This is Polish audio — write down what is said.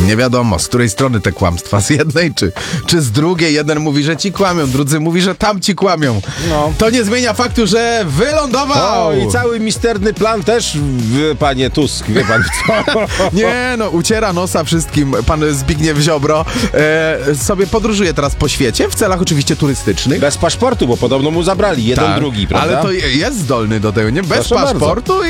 Nie wiadomo, z której strony te kłamstwa, z jednej czy z drugiej. Jeden mówi, że ci kłamią, drudzy mówi, że tam ci kłamią. No. To nie zmienia faktu, że wylądował! O, i cały misterny plan też, panie Tusk, wie pan co? Nie, no, uciera nosa wszystkim pan Zbigniew Ziobro. Sobie podróżuje teraz po świecie, w celach oczywiście turystycznych. Bez paszportu, bo podobno mu zabrali jeden, Tak, drugi, prawda? ale to jest zdolny do tego, nie? Bez Proszę bardzo. paszportu